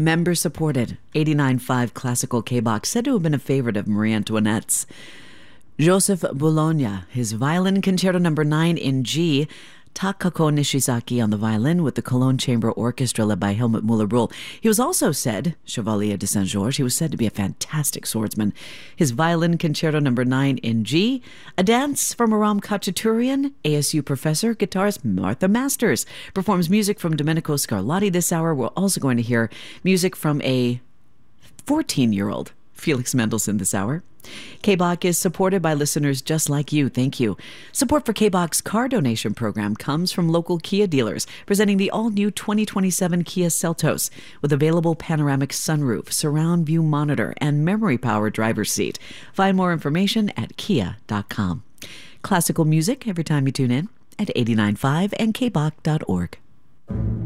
Member-supported 89.5 classical K-Bach, said to have been a favorite of Marie Antoinette's. Joseph Bologna, his Violin Concerto No. 9 in G, Takako Nishizaki on the violin with the Cologne Chamber Orchestra led by Helmut Muller-Brühl. He was also said, Chevalier de Saint-Georges, he was said to be a fantastic swordsman. His Violin Concerto No. 9 in G, a dance from Aram Khachaturian, ASU professor, guitarist Martha Masters, performs music from Domenico Scarlatti this hour. We're also going to hear music from a 14-year-old Felix Mendelssohn this hour. K-Bach is supported by listeners just like you. Thank you. Support for K-Bach's car donation program comes from local Kia dealers, presenting the all-new 2027 Kia Seltos with available panoramic sunroof, surround view monitor, and memory-powered driver's seat. Find more information at kia.com. Classical music every time you tune in at 89.5 and kbach.org.